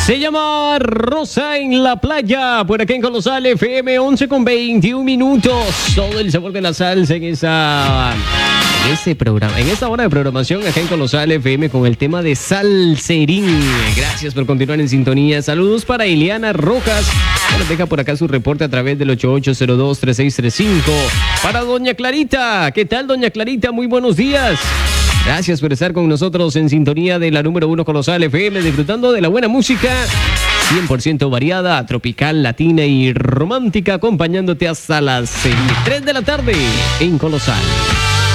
Se llama Rosa en la playa, por acá en Colosal FM, 11 con 21 minutos. Todo el sabor de la salsa en este programa, en esta hora de programación acá en Colosal FM con el tema de Salserín. Gracias por continuar en sintonía. Saludos para Ileana Rojas. Nos deja por acá su reporte a través del 8802-3635. Para Doña Clarita. ¿Qué tal, Doña Clarita? Muy buenos días. Gracias por estar con nosotros en sintonía de la número 1 Colosal FM, disfrutando de la buena música 100% variada, tropical, latina y romántica, acompañándote hasta las 3 de la tarde en Colosal.